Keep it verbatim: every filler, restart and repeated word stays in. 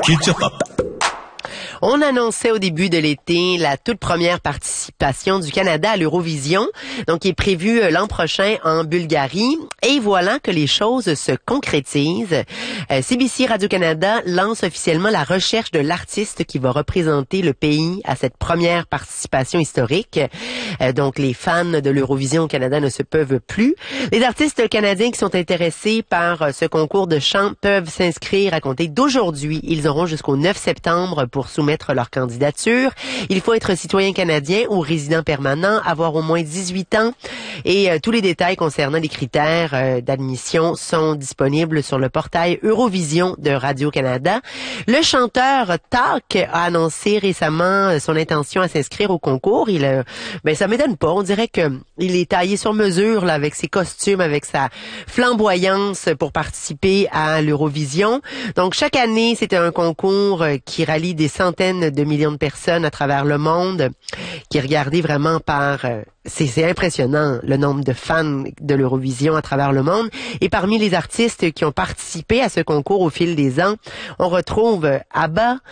Culture Pop. On annonçait au début de l'été la toute première participation du Canada à l'Eurovision, donc qui est prévue l'an prochain en Bulgarie. Et voilà que les choses se concrétisent. Euh, C B C Radio-Canada lance officiellement la recherche de l'artiste qui va représenter le pays à cette première participation historique. Euh, donc les fans de l'Eurovision au Canada ne se peuvent plus. Les artistes canadiens qui sont intéressés par ce concours de chant peuvent s'inscrire à compter d'aujourd'hui. Ils auront jusqu'au neuf septembre pour soumettre leur candidature. Il faut être citoyen canadien ou résident permanent, avoir au moins dix-huit ans et euh, tous les détails concernant les critères euh, d'admission sont disponibles sur le portail Eurovision de Radio-Canada. Le chanteur Tak a annoncé récemment son intention à s'inscrire au concours. Il, euh, ben ça m'étonne pas. On dirait que il est taillé sur mesure là, avec ses costumes, avec sa flamboyance pour participer à l'Eurovision. Donc chaque année, c'est un concours qui rallie des centaines de millions de personnes à travers le monde, qui est regardé vraiment par... Euh, c'est, c'est impressionnant le nombre de fans de l'Eurovision à travers le monde. Et parmi les artistes qui ont participé à ce concours au fil des ans, on retrouve ABBA,